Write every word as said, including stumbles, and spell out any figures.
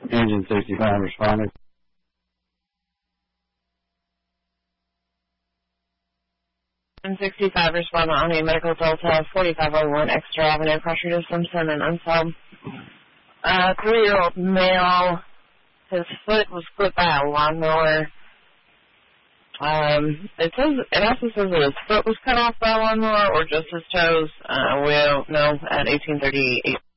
Engine sixty-five responded. Engine sixty-five responded on a medical Delta forty-five oh one Exeter Avenue, pressure to Simpson and Unsolved. Uh, three-year-old male, his foot was clipped by a lawnmower. Um, it says, it also says that his foot was cut off by a lawnmower or just his toes. Uh, we don't know at eighteen thirty-eight.